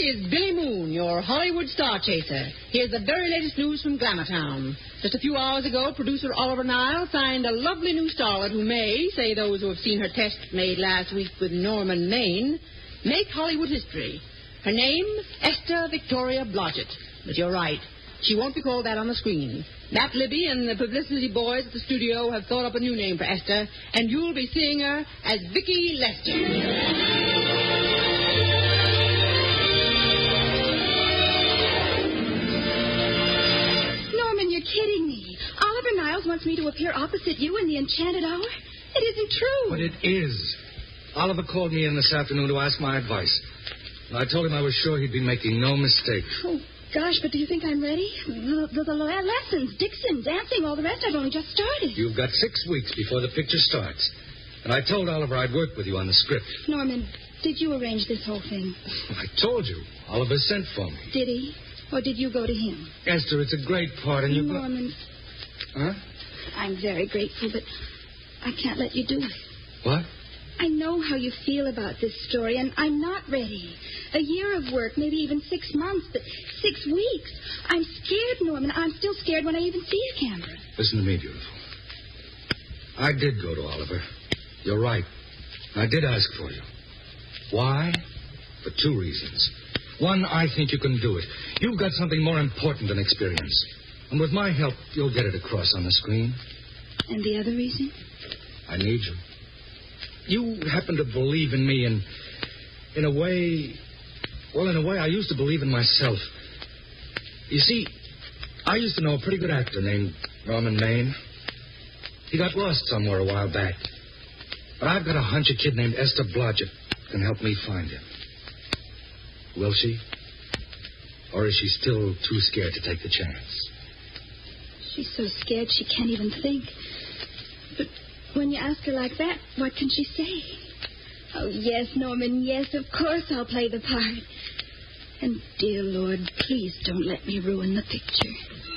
is Billy Moon, your Hollywood star chaser. Here's the very latest news from Glamourtown. Just a few hours ago, producer Oliver Nile signed a lovely new starlet who may, say those who have seen her test made last week with Norman Maine, make Hollywood history. Her name, Esther Victoria Blodgett. But you're right. She won't be called that on the screen. Nat Libby and the publicity boys at the studio have thought up a new name for Esther, and you'll be seeing her as Vicki Lester. Norman, you're kidding me. Oliver Niles wants me to appear opposite you in The Enchanted Hour? It isn't true. But it is. Oliver called me in this afternoon to ask my advice. And I told him I was sure he'd be making no mistake. Oh, gosh, but do you think I'm ready? The lessons, Dixon, dancing, all the rest, I've only just started. You've got 6 weeks before the picture starts. And I told Oliver I'd work with you on the script. Norman, did you arrange this whole thing? I told you. Oliver sent for me. Did he? Or did you go to him? Esther, it's a great part, and you... Norman. Huh? I'm very grateful, but I can't let you do it. What? I know how you feel about this story, and I'm not ready. A year of work, maybe even 6 months, but 6 weeks. I'm scared, Norman. I'm still scared when I even see a camera. Listen to me, beautiful. I did go to Oliver. You're right. I did ask for you. Why? For 2 reasons. One, I think you can do it. You've got something more important than experience. And with my help, you'll get it across on the screen. And the other reason? I need you. You happen to believe in me in a way... Well, in a way I used to believe in myself. You see, I used to know a pretty good actor named Norman Maine. He got lost somewhere a while back. But I've got a hunch a kid named Esther Blodgett can help me find him. Will she? Or is she still too scared to take the chance? She's so scared she can't even think. But when you ask her like that, what can she say? Oh, yes, Norman, yes, of course I'll play the part. And, dear Lord, please don't let me ruin the picture.